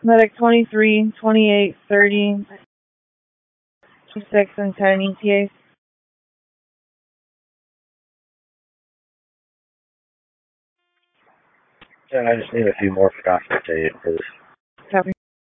Medic 23, 28, 30, 26, and 10 ETA. Yeah, I just need a few more for documentation, please.